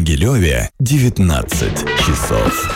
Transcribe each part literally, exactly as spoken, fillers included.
Могилеве девятнадцать часов.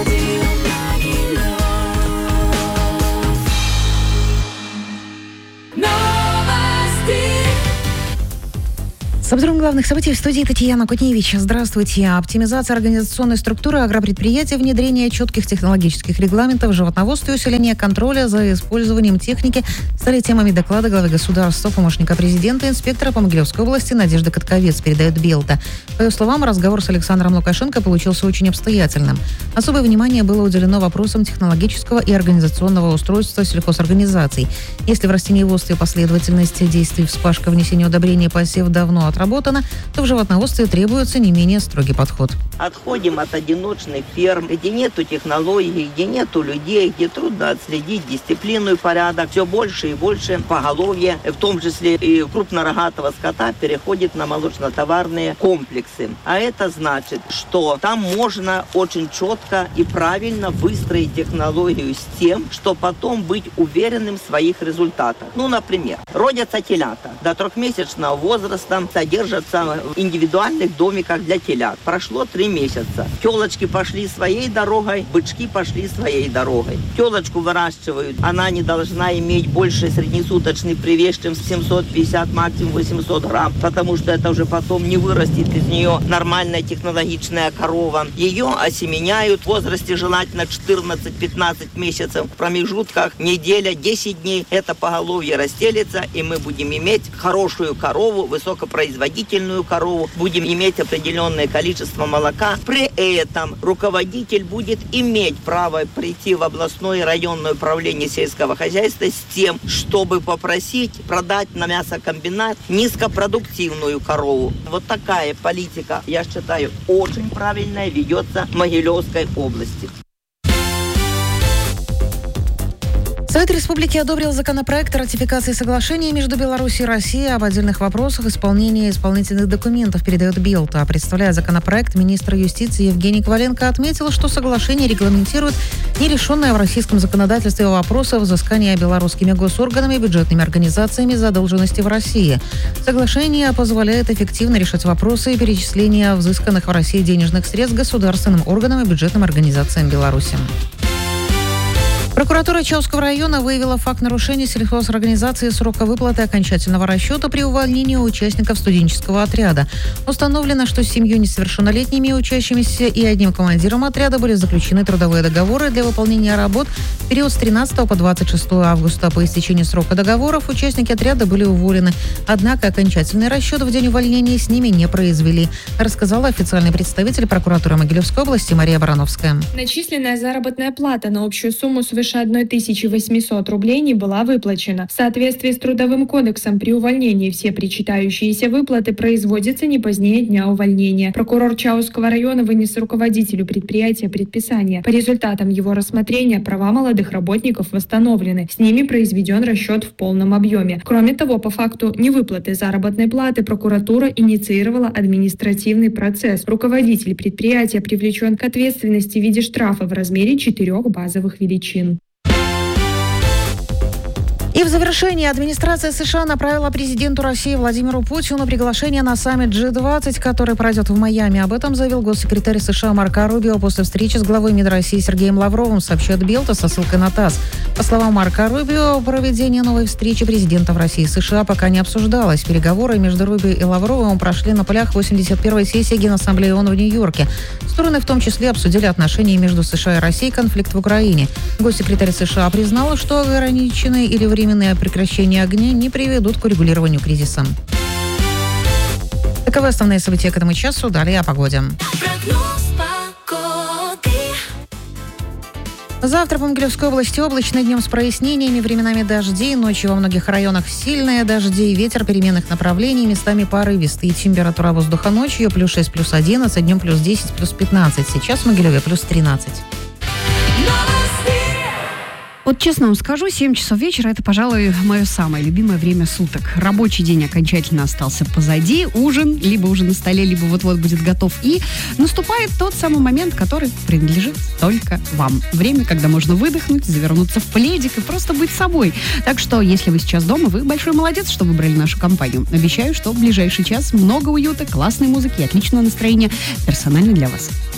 С обзором главных событий в студии Татьяна Кутневич. Здравствуйте. Оптимизация организационной структуры агропредприятия, внедрение четких технологических регламентов в животноводстве, усиление контроля за использованием техники стали темами доклада главы государства, помощника президента, инспектора по Могилевской области Надежды Катковец, передает Белта. По ее словам, разговор с Александром Лукашенко получился очень обстоятельным. Особое внимание было уделено вопросам технологического и организационного устройства сельхозорганизаций. Если в растениеводстве последовательность действий вспашка, внесение удобрений, посев давно от работано, то в животноводстве требуется не менее строгий подход. Отходим от одиночных ферм, где нету технологий, где нету людей, где трудно отследить дисциплину и порядок. Все больше и больше поголовье, в том числе и крупнорогатого скота, переходит на молочнотоварные комплексы. А это значит, что там можно очень четко и правильно выстроить технологию с тем, что потом быть уверенным в своих результатах. Ну, например, родятся телята до трехмесячного возраста, содержатся в индивидуальных домиках для телят. Прошло три месяца. Телочки пошли своей дорогой, бычки пошли своей дорогой. Телочку выращивают, она не должна иметь больше среднесуточный привес, чем семьсот пятьдесят, максимум восемьсот грамм, потому что это уже потом не вырастет из нее нормальная технологичная корова. Ее осеменяют в возрасте желательно четырнадцать-пятнадцать месяцев. В промежутках неделя-десять дней это поголовье растелится, и мы будем иметь хорошую корову, высокопроизводительную корову, будем иметь определенное количество молока. При этом руководитель будет иметь право прийти в областное и районное управление сельского хозяйства с тем, чтобы попросить продать на мясокомбинат низкопродуктивную корову. Вот такая политика, я считаю, очень правильная, ведется в Могилевской области. Совет Республики одобрил законопроект о ратификации соглашения между Беларусью и Россией об отдельных вопросах исполнения исполнительных документов, передает Белта. Представляя законопроект, министр юстиции Евгений Коваленко отметил, что соглашение регламентирует нерешенные в российском законодательстве вопросы взыскания белорусскими госорганами и бюджетными организациями задолженности в России. Соглашение позволяет эффективно решать вопросы перечисления взысканных в России денежных средств государственным органам и бюджетным организациям Беларуси. Прокуратура Чауского района выявила факт нарушения сельхозорганизации срока выплаты окончательного расчета при увольнении участников студенческого отряда. Установлено, что с семью несовершеннолетними учащимися и одним командиром отряда были заключены трудовые договоры для выполнения работ в период с тринадцатого по двадцать шестое августа. По истечении срока договоров участники отряда были уволены. Однако окончательный расчет в день увольнения с ними не произвели, рассказала официальный представитель прокуратуры Могилевской области Мария Барановская. Начисленная заработная плата на общую сумму свыше тысячи восьмисот рублей не была выплачена. В соответствии с Трудовым кодексом при увольнении все причитающиеся выплаты производятся не позднее дня увольнения. Прокурор Чауского района вынес руководителю предприятия предписание. По результатам его рассмотрения права молодых работников восстановлены. С ними произведен расчет в полном объеме. Кроме того, по факту невыплаты заработной платы прокуратура инициировала административный процесс. Руководитель предприятия привлечен к ответственности в виде штрафа в размере четырех базовых величин. И в завершении администрация США направила президенту России Владимиру Путину приглашение на саммит джи двадцать, который пройдет в Майами. Об этом заявил госсекретарь США Марко Рубио после встречи с главой МИД России Сергеем Лавровым, сообщает Белта со ссылкой на ТАСС. По словам Марко Рубио, проведение новой встречи президентов России и США пока не обсуждалось. Переговоры между Рубио и Лавровым прошли на полях восемьдесят первой сессии Генассамблеи ООН в Нью-Йорке. Стороны в том числе обсудили отношения между США и Россией, конфликт в Украине. Госсекретарь США признала, что ограниченные или временные прекращение огня не приведут к урегулированию кризиса. Таковы основные события к этому часу. Далее о погоде. Завтра по Могилевской области облачно, днем с прояснениями, временами дожди, ночью во многих районах сильные дожди, ветер переменных направлений, местами порывистый. Температура воздуха ночью плюс шесть, плюс одиннадцать, днем плюс десять, плюс пятнадцать. Сейчас в Могилеве плюс тринадцать. Вот честно вам скажу, семь часов вечера – это, пожалуй, мое самое любимое время суток. Рабочий день окончательно остался позади, ужин, либо уже на столе, либо вот-вот будет готов. И наступает тот самый момент, который принадлежит только вам. Время, когда можно выдохнуть, завернуться в пледик и просто быть собой. Так что, если вы сейчас дома, вы большой молодец, что выбрали нашу компанию. Обещаю, что в ближайший час много уюта, классной музыки и отличного настроения персонально для вас.